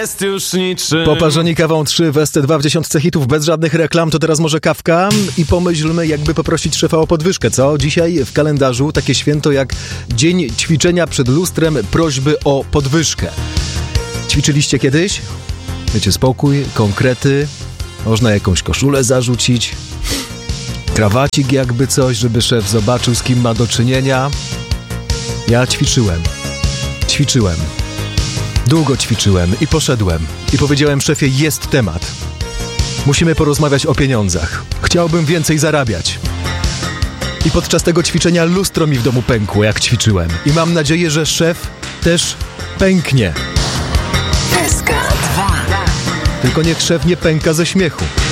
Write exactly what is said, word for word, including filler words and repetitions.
jest już niczym. Poparzeni kawą trzy w S T dwa w dziesiątce hitów bez żadnych reklam, to teraz może kawka i pomyślmy, jakby poprosić szefa o podwyżkę, co? Dzisiaj w kalendarzu takie święto jak Dzień Ćwiczenia przed lustrem, prośby o podwyżkę. Ćwiczyliście kiedyś? Wiecie, spokój, konkrety, można jakąś koszulę zarzucić, krawacik jakby coś, żeby szef zobaczył, z kim ma do czynienia. Ja ćwiczyłem. Ćwiczyłem. Długo ćwiczyłem i poszedłem. I powiedziałem szefie, jest temat. Musimy porozmawiać o pieniądzach. Chciałbym więcej zarabiać. I podczas tego ćwiczenia lustro mi w domu pękło, jak ćwiczyłem. I mam nadzieję, że szef też pęknie. S K dwa. Tylko niech szef nie pęka ze śmiechu.